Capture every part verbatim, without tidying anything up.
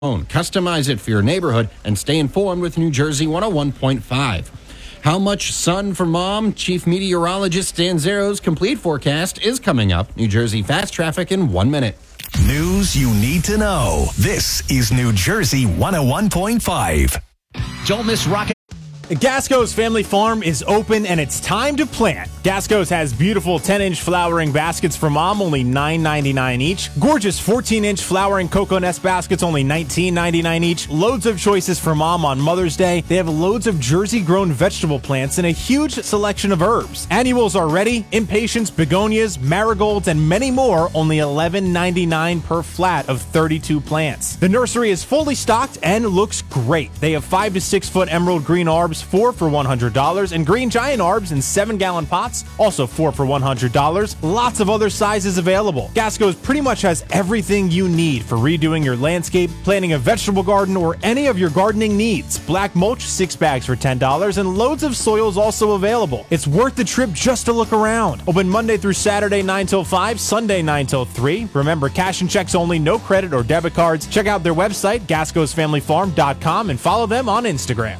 Customize it for your neighborhood and stay informed with New Jersey one oh one point five. How much sun for mom? Chief Meteorologist Dan Zero's complete forecast is coming up. New Jersey fast traffic in one minute. News you need to know. This is New Jersey one oh one point five. Don't miss Rocket. Gasco's Family Farm is open and it's time to plant. Gasco's has beautiful ten-inch flowering baskets for mom, only nine ninety-nine each. Gorgeous fourteen-inch flowering cocoa nest baskets, only nineteen ninety-nine each. Loads of choices for mom on Mother's Day. They have loads of Jersey-grown vegetable plants and a huge selection of herbs. Annuals are ready. Impatiens, begonias, marigolds, and many more, only eleven ninety-nine per flat of thirty-two plants. The nursery is fully stocked and looks great. They have five to six foot emerald green arbs, four for one hundred dollars, and green giant arbs in seven gallon pots, also four for one hundred dollars. Lots of other sizes available. Gasco's pretty much has everything you need for redoing your landscape, planting a vegetable garden, or any of your gardening needs. Black mulch, six bags for ten dollars, and loads of soils also available. It's worth the trip just to look around. Open Monday through Saturday, nine till five, Sunday, nine till three. Remember, cash and checks only, no credit or debit cards. Check out their website, gascos family farm dot com, and follow them on Instagram.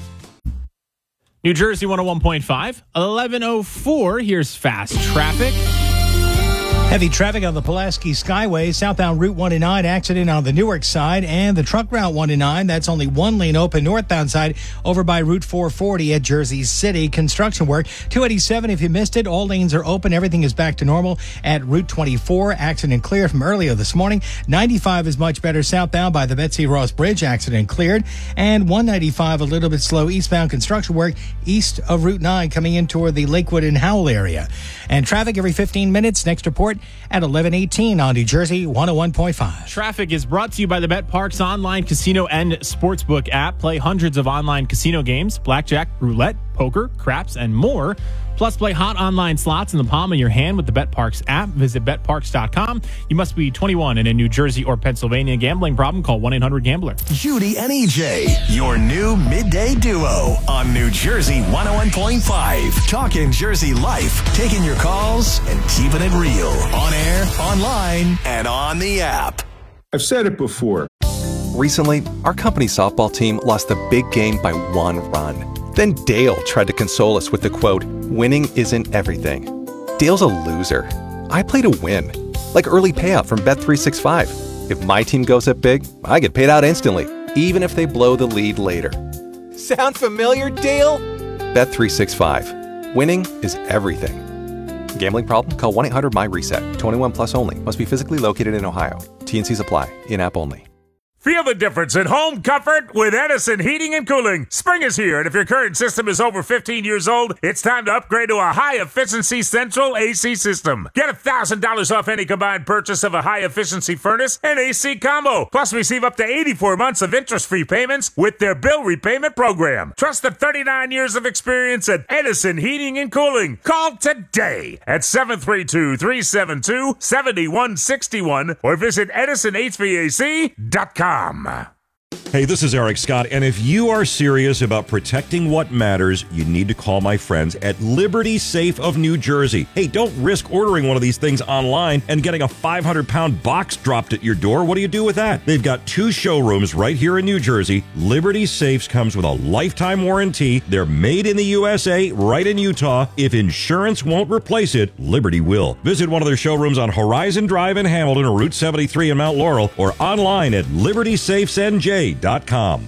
New Jersey one oh one point five, eleven oh four. Here's fast traffic. Heavy traffic on the Pulaski Skyway, southbound Route one oh nine, accident on the Newark side, and the truck route one oh nine, that's only one lane open northbound side over by Route four forty at Jersey City. Construction work. two eighty-seven, if you missed it, all lanes are open. Everything is back to normal at Route twenty-four. Accident cleared from earlier this morning. ninety-five is much better southbound by the Betsy Ross Bridge. Accident cleared. And one ninety-five a little bit slow eastbound. Construction work east of Route nine coming in toward the Lakewood and Howell area. And traffic every fifteen minutes. Next report at eleven eighteen on New Jersey one oh one point five. Traffic is brought to you by the BetParx online casino and sportsbook app. Play hundreds of online casino games, blackjack, roulette, poker, craps, and more. Plus, play hot online slots in the palm of your hand with the BetParx app. Visit bet parx dot com. You must be twenty-one and in New Jersey or Pennsylvania. Gambling problem? Call one eight hundred gambler. Judy and E J, your new midday duo on New Jersey one oh one point five. Talking Jersey life, taking your calls and keeping it real. On air, online, and on the app. I've said it before. Recently, our company softball team lost the big game by one run. Then Dale tried to console us with the quote, "Winning isn't everything." Dale's a loser. I play to win. Like early payout from Bet three sixty-five. If my team goes up big, I get paid out instantly, even if they blow the lead later. Sound familiar, Dale? Bet three sixty-five. Winning is everything. Gambling problem? Call one eight hundred my reset. twenty-one plus only. Must be physically located in Ohio. T and Cs apply. In-app only. Feel the difference in home comfort with Edison Heating and Cooling. Spring is here, and if your current system is over fifteen years old, it's time to upgrade to a high-efficiency central A C system. Get one thousand dollars off any combined purchase of a high-efficiency furnace and A C combo. Plus, receive up to eighty-four months of interest-free payments with their bill repayment program. Trust the thirty-nine years of experience at Edison Heating and Cooling. Call today at seven three two, three seven two, seven one six one or visit edison h v a c dot com. Hey, this is Eric Scott, and if you are serious about protecting what matters, you need to call my friends at Liberty Safe of New Jersey. Hey, don't risk ordering one of these things online and getting a five hundred pound box dropped at your door. What do you do with that? They've got two showrooms right here in New Jersey. Liberty Safes comes with a lifetime warranty. They're made in the U S A, right in Utah. If insurance won't replace it, Liberty will. Visit one of their showrooms on Horizon Drive in Hamilton or Route seventy-three in Mount Laurel or online at liberty safes n j dot com.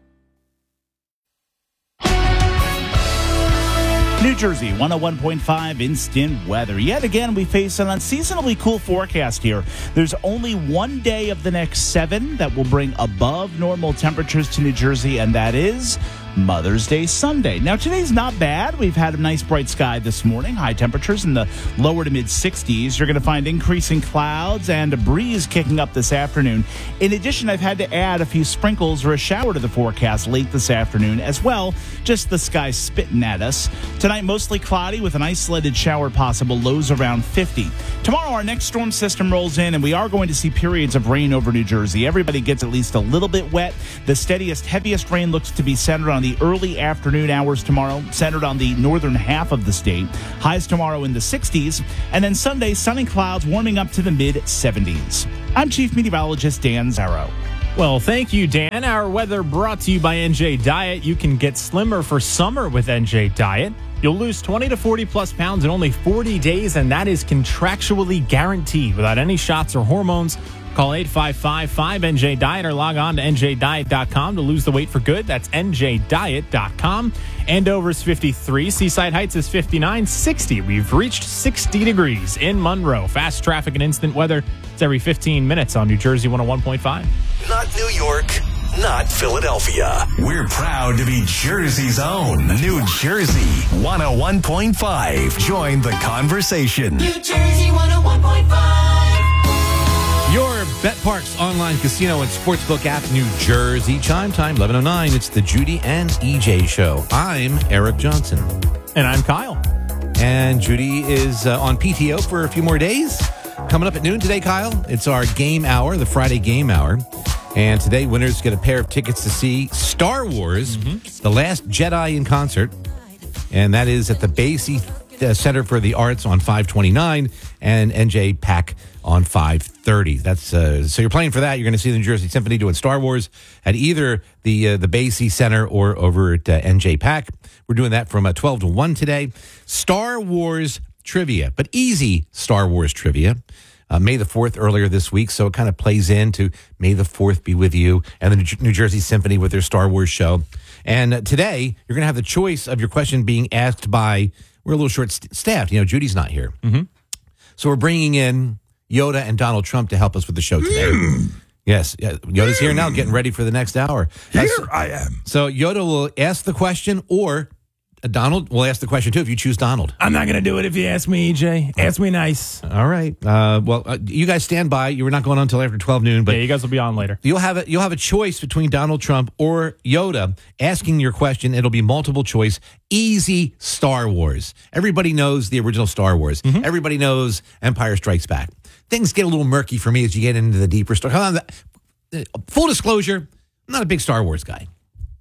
New Jersey one oh one point five instant weather. Yet again, we face an unseasonably cool forecast here. There's only one day of the next seven that will bring above normal temperatures to New Jersey, and that is Mother's Day Sunday. Now, today's not bad. We've had a nice bright sky this morning. High temperatures in the lower to mid sixties. You're going to find increasing clouds and a breeze kicking up this afternoon. In addition, I've had to add a few sprinkles or a shower to the forecast late this afternoon as well. Just the sky spitting at us. Tonight, mostly cloudy with an isolated shower possible. Lows around fifty. Tomorrow, our next storm system rolls in, and we are going to see periods of rain over New Jersey. Everybody gets at least a little bit wet. The steadiest, heaviest rain looks to be centered on the early afternoon hours tomorrow, centered on the northern half of the state. Highs tomorrow in the sixties, and then Sunday, sunny clouds warming up to the mid seventies. I'm Chief Meteorologist Dan Zarrow. Well, thank you, Dan. Our weather brought to you by N J Diet. You can get slimmer for summer with N J Diet. You'll lose twenty to forty plus pounds in only forty days, and that is contractually guaranteed without any shots or hormones. Call eight five five, five N J diet or log on to N J diet dot com to lose the weight for good. That's N J diet dot com. Andover's fifty-three. Seaside Heights is fifty-nine. sixty. We've reached sixty degrees in Monroe. Fast traffic and instant weather. It's every fifteen minutes on New Jersey one oh one point five. Not New York, not Philadelphia. We're proud to be Jersey's own. New Jersey one oh one point five. Join the conversation. New Jersey one oh one point five. Your BetParks online casino and sportsbook app, New Jersey. Chime time, eleven oh nine. It's the Judy and E J show. I'm Eric Johnson. And I'm Kyle. And Judy is uh, on P T O for a few more days. Coming up at noon today, Kyle, it's our game hour, the Friday game hour. And today, winners get a pair of tickets to see Star Wars, mm-hmm. The Last Jedi in concert. And that is at the Basie Center for the Arts on five twenty-nine and N J Pack on five thirty. That's uh, so you're playing for that. You're going to see the New Jersey Symphony doing Star Wars at either the uh, the Basie Center or over at uh, N J Pack. We're doing that from uh, twelve to one today. Star Wars trivia, but easy Star Wars trivia. Uh, May the fourth earlier this week, so it kind of plays into May the fourth be with you and the New Jersey Symphony with their Star Wars show. And uh, today, you're going to have the choice of your question being asked by, we're a little short-staffed. You know, Judy's not here. Mm-hmm. So we're bringing in Yoda and Donald Trump to help us with the show today. Mm. Yes, yeah, Yoda's here now, getting ready for the next hour. Here That's, I am. So Yoda will ask the question, or Donald will ask the question, too, if you choose Donald. I'm not going to do it if you ask me, E J. Ask me nice. All right. Uh, well, uh, you guys stand by. You were not going on until after twelve noon, but yeah, you guys will be on later. You'll have a, you'll have a choice between Donald Trump or Yoda asking your question. It'll be multiple choice. Easy Star Wars. Everybody knows the original Star Wars. Mm-hmm. Everybody knows Empire Strikes Back. Things get a little murky for me as you get into the deeper story. Hold on. Full disclosure, I'm not a big Star Wars guy.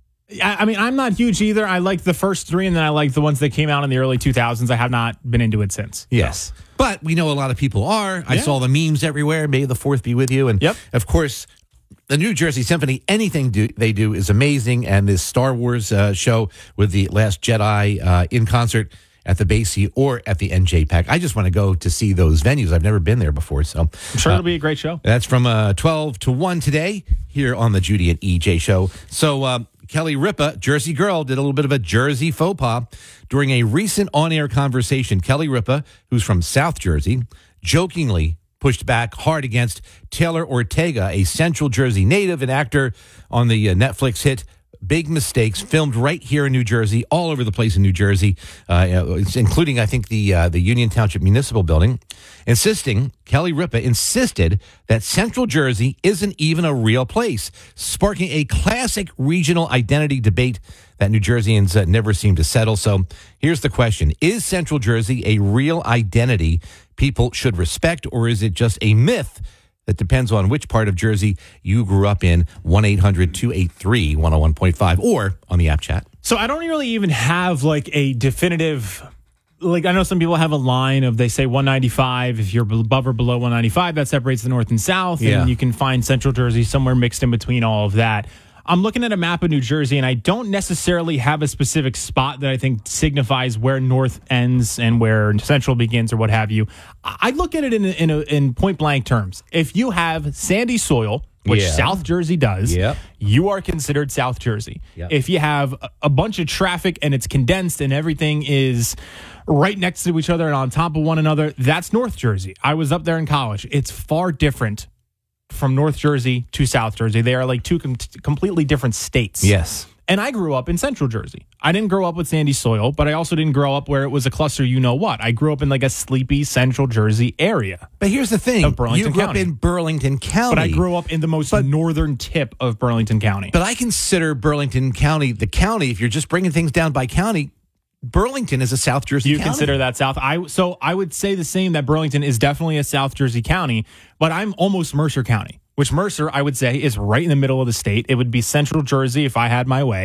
I mean, I'm not huge either. I liked the first three, and then I liked the ones that came out in the early two thousands. I have not been into it since. Yes. So. But we know a lot of people are. Yeah. I saw the memes everywhere. May the fourth be with you. And, yep. of course, the New Jersey Symphony, anything do, they do is amazing. And this Star Wars uh, show with the Last Jedi uh, in concert at the Basie or at the N J Pack. I just want to go to see those venues. I've never been there before. So I'm sure uh, it'll be a great show. That's from uh, twelve to one today here on the Judy and E J show. So, uh, Kelly Ripa, Jersey girl, did a little bit of a Jersey faux pas during a recent on-air conversation. Kelly Ripa, who's from South Jersey, jokingly pushed back hard against Taylor Ortega, a Central Jersey native and actor on the uh, Netflix hit Big Mistakes, filmed right here in New Jersey, all over the place in New Jersey, uh, including, I think, the uh, the Union Township Municipal Building, insisting, Kelly Ripa insisted that Central Jersey isn't even a real place, sparking a classic regional identity debate that New Jerseyans uh, never seem to settle. So here's the question. Is Central Jersey a real identity people should respect, or is it just a myth that depends on which part of Jersey you grew up in? One eight hundred two eight three one oh one point five or on the app chat. So I don't really even have like a definitive, like I know some people have a line of, they say one ninety-five, if you're above or below one ninety-five, that separates the north and south. Yeah. And you can find Central Jersey somewhere mixed in between all of that. I'm looking at a map of New Jersey, and I don't necessarily have a specific spot that I think signifies where north ends and where central begins or what have you. I look at it in in, a, in point blank terms. If you have sandy soil, which yeah. South Jersey does, yep. you are considered South Jersey. Yep. If you have a, a bunch of traffic and it's condensed and everything is right next to each other and on top of one another, that's North Jersey. I was up there in college. It's far different from North Jersey to South Jersey. They are like two com- completely different states. Yes. And I grew up in Central Jersey. I didn't grow up with sandy soil, but I also didn't grow up where it was a cluster, you know what. I grew up in like a sleepy Central Jersey area. But here's the thing. Of Burlington you grew County. up in Burlington County. But I grew up in the most but, northern tip of Burlington County. But I consider Burlington County the county. If you're just bringing things down by county, Burlington is a South Jersey you county. You consider that South? I So I would say the same, that Burlington is definitely a South Jersey county, but I'm almost Mercer County, which Mercer, I would say, is right in the middle of the state. It would be Central Jersey if I had my way.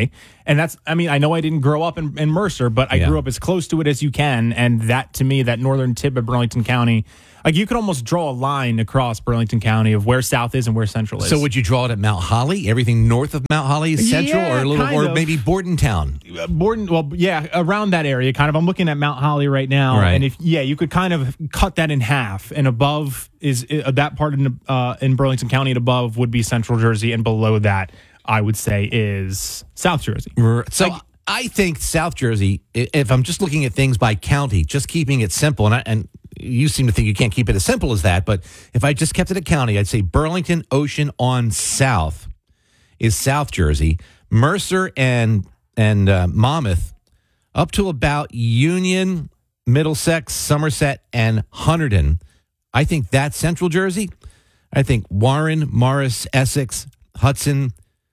And that's, I mean, I know I didn't grow up in, in Mercer, but I Yeah. grew up as close to it as you can. And that, to me, that northern tip of Burlington County, like you could almost draw a line across Burlington County of where South is and where Central is. So would you draw it at Mount Holly? Everything north of Mount Holly is Central, Yeah, or a little, kind or of. maybe Bordentown? Uh, Borden, well, yeah, around that area, kind of. I'm looking at Mount Holly right now, Right. and if yeah, you could kind of cut that in half, and above is uh, that part in uh, in Burlington County, and above would be Central Jersey, and below that, I would say is South Jersey. So I think South Jersey, i- if I'm just looking at things by county, just keeping it simple, and I, and you seem to think you can't keep it as simple as that, but if I just kept it a county, I'd say Burlington, Ocean on South is South Jersey, Mercer and and uh, Monmouth up to about Union, Middlesex, Somerset, and Hunterdon. I think that's Central Jersey. I think Warren, Morris, Essex, Hudson,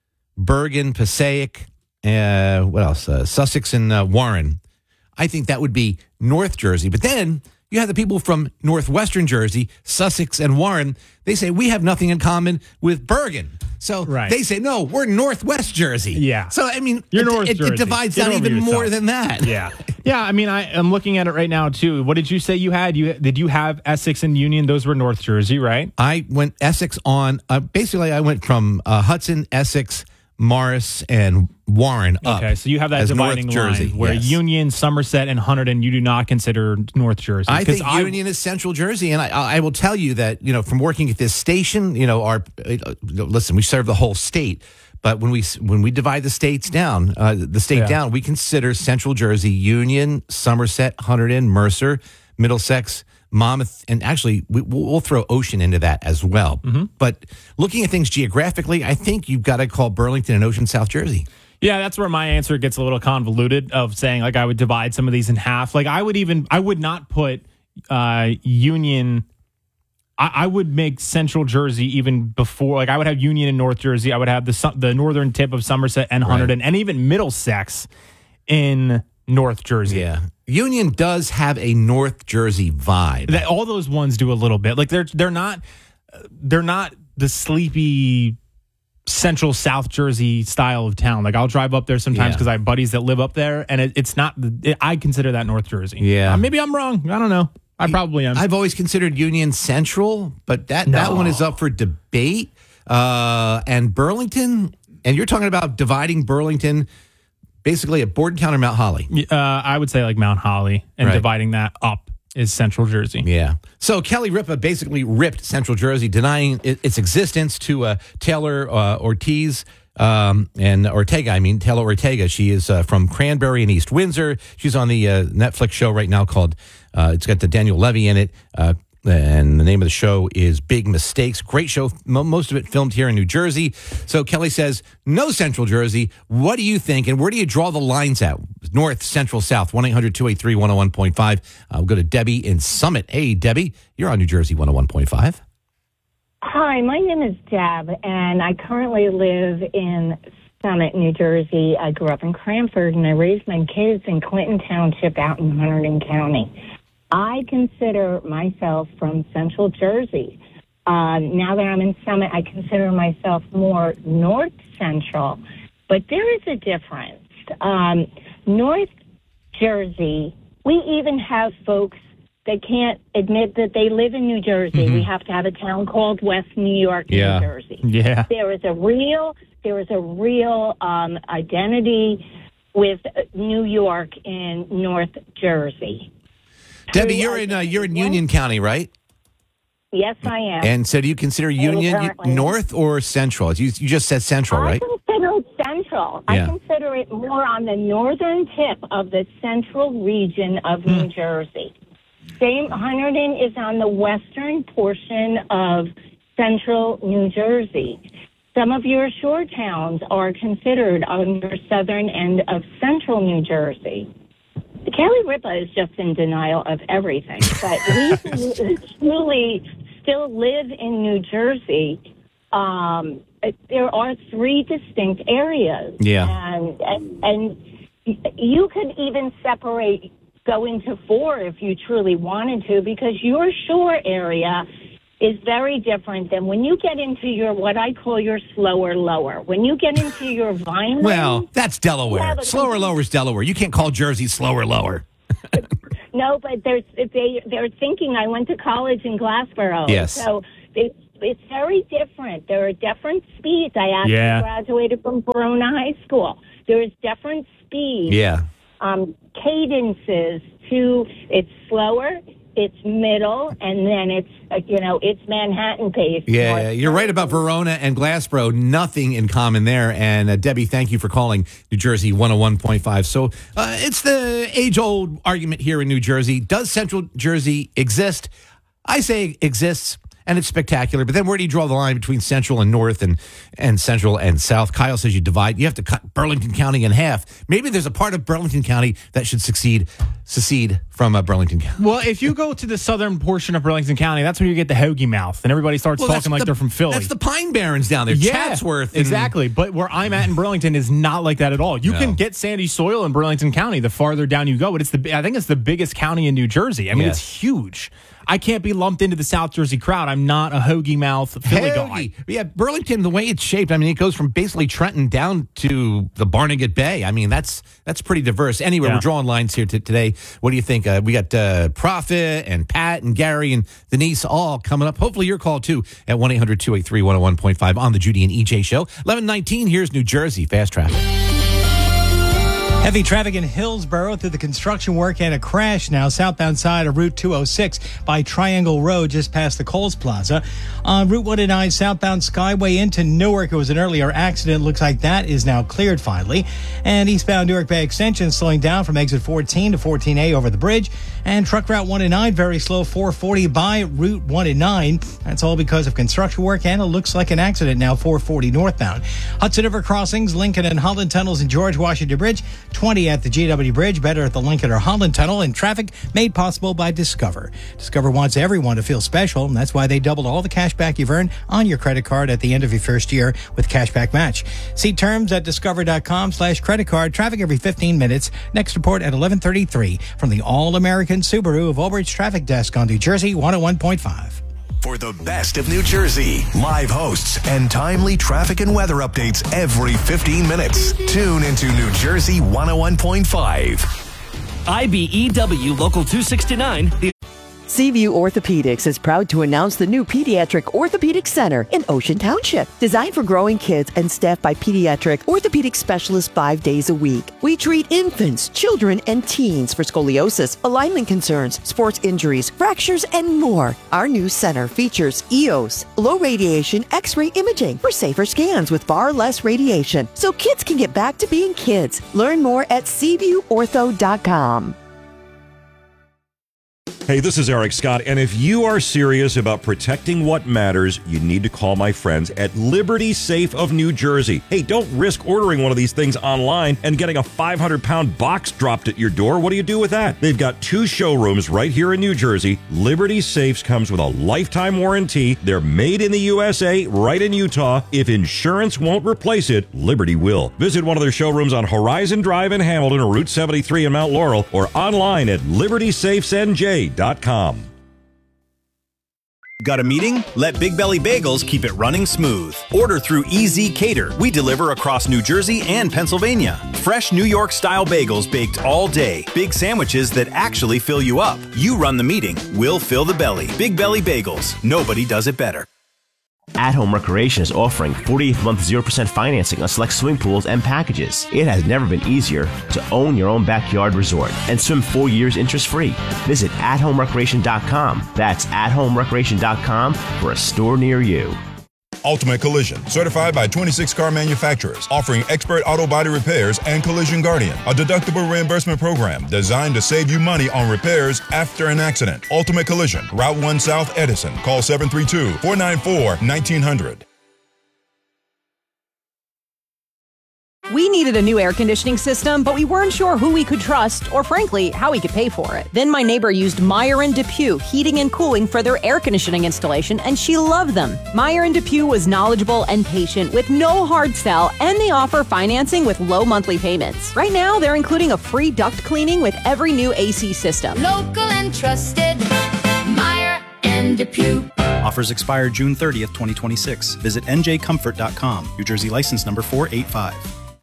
Bergen, Passaic, uh, what else? Uh, Sussex and uh, Warren. I think that would be North Jersey. But then you have the people from northwestern Jersey, Sussex and Warren. They say we have nothing in common with Bergen. So Right. they say, no, we're Northwest Jersey. Yeah. So, I mean, You're it, North it, Jersey. it divides Get out over even more yourself. than that. Yeah, yeah. I mean, I am looking at it right now too. What did you say you had? You did you have Essex and Union? Those were North Jersey, right? I went Essex on, uh, basically, I went from uh, Hudson, Essex, Morris, and Warren up. Okay, so you have that as dividing North Jersey, line where yes. Union, Somerset, and Hunterdon you do not consider North Jersey. I 'Cause think Union is Central Jersey, and I, I will tell you that, you know, from working at this station, you know, our uh, listen, we serve the whole state, but when we when we divide the states down, uh, the state Yeah. down, we consider Central Jersey, Union, Somerset, Hunterdon, Mercer, Middlesex, Monmouth, and actually we, we'll we'll throw Ocean into that as well. Mm-hmm. But looking at things geographically, I think you've got to call Burlington and Ocean South Jersey. Yeah, that's where my answer gets a little convoluted of saying like I would divide some of these in half. Like I would even I would not put uh, Union. I, I would make Central Jersey even before. Like I would have Union in North Jersey. I would have the Su- the northern tip of Somerset and Right. Hunterdon, and even Middlesex in North Jersey. Yeah, Union does have a North Jersey vibe. That, all those ones do a little bit. Like they're they're not they're not the sleepy Central South Jersey style of town. Like I'll drive up there sometimes Yeah. because I have buddies that live up there, and it, it's not. It, I consider that North Jersey. Yeah. Uh, maybe I'm wrong. I don't know. I probably am. I've always considered Union Central, but that, that No. one is up for debate. Uh, and Burlington, and you're talking about dividing Burlington basically at Bordentown or Mount Holly. uh, I would say like Mount Holly, and Right. dividing that up is Central Jersey. Yeah. So Kelly Ripa basically ripped Central Jersey, denying it, its existence to uh, Taylor uh, Ortiz. Um, and Ortega, I mean, Taylor Ortega. She is uh, from Cranberry and East Windsor. She's on the uh, Netflix show right now called, uh, it's got the Daniel Levy in it. Uh, and the name of the show is Big Mistakes. Great show. Mo- most of it filmed here in New Jersey. So Kelly says, no Central Jersey. What do you think? And where do you draw the lines at? North, Central, South, one eight hundred two eight three one oh one point five. Uh, we'll go to Debbie in Summit. Hey, Debbie, you're on New Jersey one oh one point five. Hi, my name is Deb, and I currently live in Summit, New Jersey. I grew up in Cranford, and I raised my kids in Clinton Township out in Hunterdon County. I consider myself from Central Jersey. Uh, now that I'm in Summit, I consider myself more North Central, but there is a difference. Um, North Jersey, we even have folks that can't admit that they live in New Jersey. Mm-hmm. We have to have a town called West New York, Yeah. New Jersey. Yeah. There is a real, there is a real um, identity with New York in North Jersey. Debbie, you're in uh, you're in Union County, right? Yes, I am. And so do you consider Union currently. North or Central? You, you just said Central, I right? consider it central. Yeah. I consider it more on the northern tip of the central region of New Jersey. Same, Hunterdon is on the western portion of central New Jersey. Some of your shore towns are considered on your southern end of central New Jersey. Kelly Ripa is just in denial of everything, but we truly still live in New Jersey. Um, there are three distinct areas. Yeah. And, and, and you could even separate, go into four if you truly wanted to, because your shore area is very different than when you get into your, what I call your slower lower. When you get into your violent. Well, that's Delaware. Yeah, but- Slower lower is Delaware. You can't call Jersey slower lower. No, but there's they they're thinking I went to college in Glassboro. Yes. So it's it's very different. There are different speeds. I actually Yeah. graduated from Verona High School. There's different speeds. Yeah. Um, cadences to it's slower, it's middle, and then it's uh, you know it's Manhattan pace. Yeah, North- you're right about Verona and Glassboro. Nothing in common there. And uh, Debbie, thank you for calling New Jersey one oh one point five. So uh, it's the age-old argument here in New Jersey. Does Central Jersey exist? I say exists, and it's spectacular. But then where do you draw the line between Central and North and, and Central and South? Kyle says you divide. You have to cut Burlington County in half. Maybe there's a part of Burlington County that should succeed, secede from uh, Burlington County. Well, if you go to the southern portion of Burlington County, that's when you get the hoagie mouth, and everybody starts Well, that's talking like the- they're from Philly. That's the Pine Barrens down there. Yeah, Chatsworth. and- exactly. But where I'm at in Burlington is not like that at all. You No. can get sandy soil in Burlington County the farther down you go, but it's the I think it's the biggest county in New Jersey. I mean, Yes. it's huge. I can't be lumped into the South Jersey crowd. I'm not a hoagie mouth Philly guy. Hoagie. Yeah, Burlington, the way it's shaped, I mean, it goes from basically Trenton down to the Barnegat Bay. I mean, that's that's pretty diverse. Anyway, Yeah. we're drawing lines here t- today. What do you think? Uh, we got uh, Prophet and Pat and Gary and Denise all coming up. Hopefully your call, too, at one eight hundred two eight three one oh one point five on the Judy and E J Show. eleven nineteen, here's New Jersey Fast Traffic. Heavy traffic in Hillsborough through the construction work and a crash now southbound side of Route two oh six by Triangle Road just past the Coles Plaza. On Route one oh nine southbound Skyway into Newark, it was an earlier accident. Looks like that is now cleared finally. And eastbound Newark Bay Extension slowing down from exit fourteen to fourteen A over the bridge. And truck route one oh nine very slow four forty by Route one oh nine. That's all because of construction work and it looks like an accident now four forty northbound. Hudson River crossings, Lincoln and Holland tunnels and George Washington Bridge. twenty at the G W Bridge, better at the Lincoln or Holland Tunnel, and traffic made possible by Discover. Discover wants everyone to feel special, and that's why they doubled all the cash back you've earned on your credit card at the end of your first year with Cashback Match. See terms at discover.com slash credit card. Traffic every fifteen minutes. Next report at eleven thirty-three from the All-American Subaru of Old Bridge Traffic Desk on New Jersey one oh one point five. For the best of New Jersey, live hosts and timely traffic and weather updates every fifteen minutes. Tune into New Jersey one oh one point five. I B E W Local two sixty-nine. The- Seaview Orthopedics is proud to announce the new Pediatric Orthopedic Center in Ocean Township. Designed for growing kids and staffed by pediatric orthopedic specialists five days a week. We treat infants, children, and teens for scoliosis, alignment concerns, sports injuries, fractures, and more. Our new center features E O S, low radiation X-ray imaging for safer scans with far less radiation, so kids can get back to being kids. Learn more at seaview ortho dot com. Hey, this is Eric Scott, and if you are serious about protecting what matters, you need to call my friends at Liberty Safe of New Jersey. Hey, don't risk ordering one of these things online and getting a five hundred pound box dropped at your door. What do you do with that? They've got two showrooms right here in New Jersey. Liberty Safes comes with a lifetime warranty. They're made in the U S A, right in Utah. If insurance won't replace it, Liberty will. Visit one of their showrooms on Horizon Drive in Hamilton or Route seventy-three in Mount Laurel or online at liberty safes n j dot com. Got a meeting? Let Big Belly Bagels keep it running smooth. Order through E Z Cater. We deliver across New Jersey and Pennsylvania. Fresh New York-style bagels baked all day. Big sandwiches that actually fill you up. You run the meeting. We'll fill the belly. Big Belly Bagels. Nobody does it better. At Home Recreation is offering forty-eighth month zero percent financing on select swimming pools and packages. It has never been easier to own your own backyard resort and swim four years interest-free. Visit at home recreation dot com. That's at home recreation dot com for a store near you. Ultimate Collision, certified by twenty-six car manufacturers, offering expert auto body repairs and Collision Guardian, a deductible reimbursement program designed to save you money on repairs after an accident. Ultimate Collision, Route one South, Edison. Call seven three two, four nine four, one nine zero zero. We needed a new air conditioning system, but we weren't sure who we could trust or, frankly, how we could pay for it. Then my neighbor used Meyer and DePuy Heating and Cooling for their air conditioning installation, and she loved them. Meyer and DePuy was knowledgeable and patient with no hard sell, and they offer financing with low monthly payments. Right now, they're including a free duct cleaning with every new A C system. Local and trusted, Meyer and Depew. Offers expire June thirtieth, twenty twenty-six. Visit N J comfort dot com. New Jersey license number four eight five.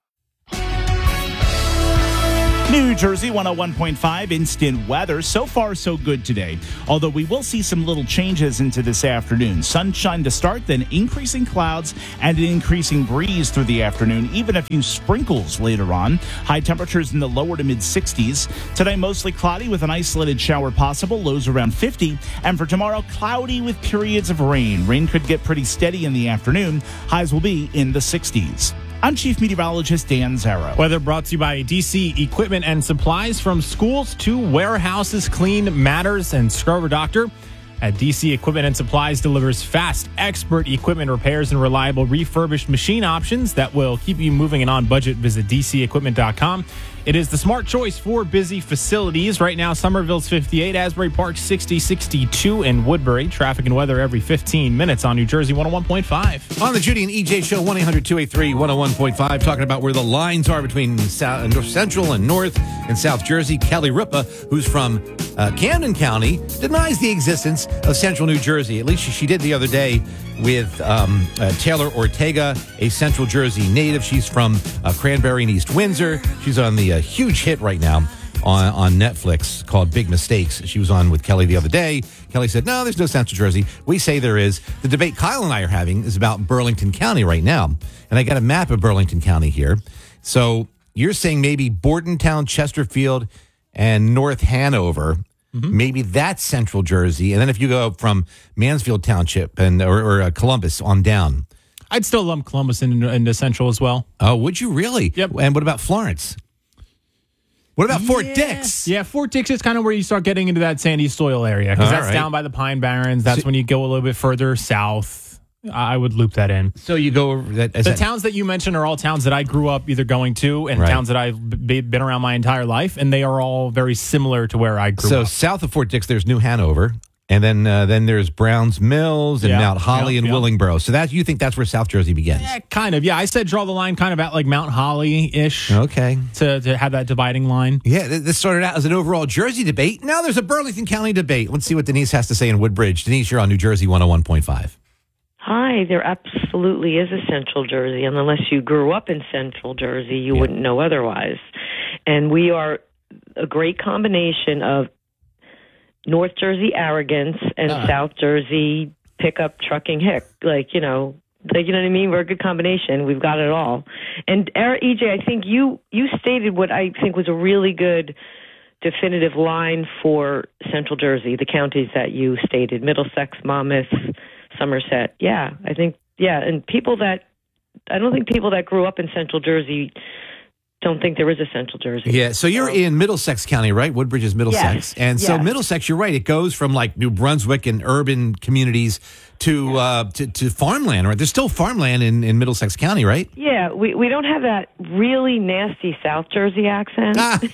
New Jersey one oh one point five instant weather. So far, so good today. Although we will see some little changes into this afternoon. Sunshine to start, then increasing clouds and an increasing breeze through the afternoon. Even a few sprinkles later on. High temperatures in the lower to mid sixties. Today, mostly cloudy with an isolated shower possible. Lows around fifty. And for tomorrow, cloudy with periods of rain. Rain could get pretty steady in the afternoon. Highs will be in the sixties. I'm Chief Meteorologist Dan Zarrow. Weather brought to you by D C Equipment and Supplies. From schools to warehouses, clean matters, and Scrubber Doctor. At D C Equipment and Supplies delivers fast, expert equipment repairs and reliable refurbished machine options that will keep you moving and on budget. Visit D C equipment dot com. It is the smart choice for busy facilities. Right now, Somerville's fifty-eight, Asbury Park sixty, sixty-two, and Woodbury. Traffic and weather every fifteen minutes on New Jersey one oh one point five. On the Judy and E J show, one eight hundred two eight three one oh one point five, talking about where the lines are between South, North Central and North and South Jersey. Kelly Ripa, who's from uh, Camden County, denies the existence of Central New Jersey. At least she, she did the other day with um, uh, Taylor Ortega, a Central Jersey native. She's from uh, Cranberry and East Windsor. She's on the uh, huge hit right now on, on Netflix called Big Mistakes. She was on with Kelly the other day. Kelly said, no, there's no Central Jersey. We say there is. The debate Kyle and I are having is about Burlington County right now. And I got a map of Burlington County here. So you're saying maybe Bordentown, Chesterfield, and North Hanover. Mm-hmm. Maybe that's Central Jersey. And then if you go from Mansfield Township and or, or uh, Columbus on down. I'd still lump Columbus into, into Central as well. Oh, would you really? Yep. And what about Florence? What about Fort yeah. Dix? Yeah, Fort Dix is kind of where you start getting into that sandy soil area because that's right. down by the Pine Barrens. That's so, when you go a little bit further south. I would loop that in. So you go over that. The that, towns that you mentioned are all towns that I grew up either going to and right. towns that I've b- been around my entire life, and they are all very similar to where I grew so up. So south of Fort Dix, there's New Hanover, and then uh, then there's Browns Mills and yeah, Mount Holly yeah, and yeah. Willingboro. So that you think that's where South Jersey begins? Yeah, kind of. Yeah, I said draw the line kind of at like Mount Holly-ish. Okay. To, to have that dividing line. Yeah, this started out as an overall Jersey debate. Now there's a Burlington County debate. Let's see what Denise has to say in Woodbridge. Denise, you're on New Jersey one oh one point five. Hi, there absolutely is a Central Jersey, and unless you grew up in Central Jersey, you yeah. wouldn't know otherwise. And we are a great combination of North Jersey arrogance and uh. South Jersey pickup trucking hick. Like, you know, like, you know what I mean? We're a good combination. We've got it all. And E J, I think you, you stated what I think was a really good definitive line for Central Jersey, the counties that you stated, Middlesex, Monmouth, Somerset. Yeah, I think, yeah. And people that, I don't think people that grew up in Central Jersey don't think there is a Central Jersey. Yeah, so you're in Middlesex County, right? Woodbridge is Middlesex. Yes, and so yes. Middlesex, you're right, it goes from like New Brunswick and urban communities to uh, to, to farmland, right? There's still farmland in, in Middlesex County, right? Yeah, we, we don't have that really nasty South Jersey accent.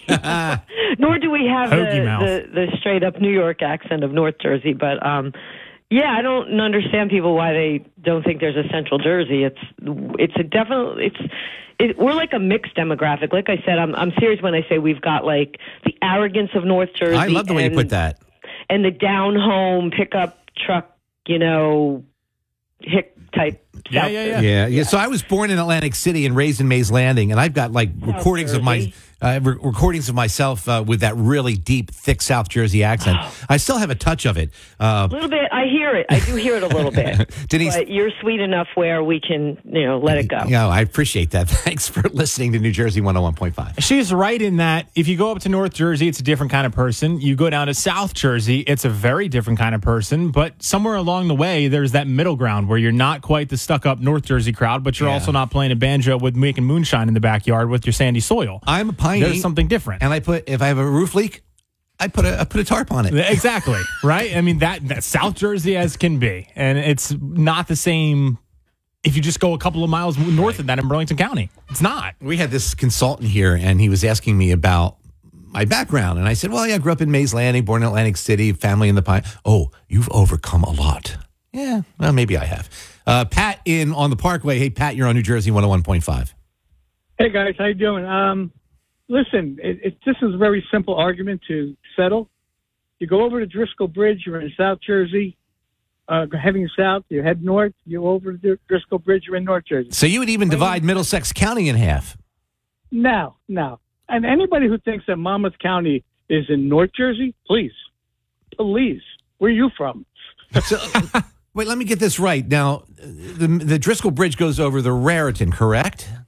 Nor do we have the, the, the straight up New York accent of North Jersey, but... um Yeah, I don't understand people why they don't think there's a Central Jersey. It's it's a definite it's it, we're like a mixed demographic. Like I said, I'm I'm serious when I say we've got like the arrogance of North Jersey. I love the way and, you put that. And the down home pickup truck, you know, hick type. Yeah, yeah, yeah, yeah, yeah. So I was born in Atlantic City and raised in Mays Landing, and I've got like South recordings Jersey. of my. Uh, re- recordings of myself uh, with that really deep, thick South Jersey accent. I still have a touch of it. Uh, a little bit. I hear it. I do hear it a little bit. Denise, but you're sweet enough where we can, you know, let it go. Yeah, I appreciate that. Thanks for listening to New Jersey one oh one point five. She's right in that if you go up to North Jersey, it's a different kind of person. You go down to South Jersey, it's a very different kind of person. But somewhere along the way, there's that middle ground where you're not quite the stuck-up North Jersey crowd, but you're yeah. also not playing a banjo with making moonshine in the backyard with your sandy soil. I'm a piney. There's something different. And I put, if I have a roof leak, I put a I put a tarp on it. Exactly, right? I mean, that, that South Jersey as can be. And it's not the same if you just go a couple of miles north right. of that in Burlington County. It's not. We had this consultant here, and he was asking me about my background. And I said, well, yeah, I grew up in Mays Landing, born in Atlantic City, family in the Pine. Oh, you've overcome a lot. Yeah, well, maybe I have. Uh, Pat in on the Parkway. Hey, Pat, you're on New Jersey one oh one point five. Hey, guys, how you doing? Um, listen, it, it, this is a very simple argument to settle. You go over to Driscoll Bridge, you're in South Jersey. uh, heading south, you head north, you over the Driscoll Bridge, you're in North Jersey. So you would even divide Middlesex County in half? No, no. And anybody who thinks that Monmouth County is in North Jersey, please, please, where are you from? So, wait, let me get this right. Now, the, the Driscoll Bridge goes over the Raritan, correct?